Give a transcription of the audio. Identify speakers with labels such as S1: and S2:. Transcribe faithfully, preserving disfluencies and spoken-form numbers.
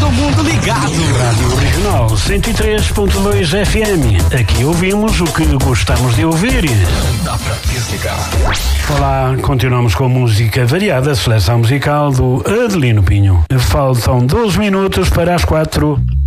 S1: todo mundo ligado.
S2: Rádio Regional cento e três ponto dois F M. Aqui ouvimos o que gostamos de ouvir.
S1: Dá pra desligar.
S2: Olá, continuamos com música variada, seleção musical do Adelino Pinho. Faltam doze minutos para as quatro.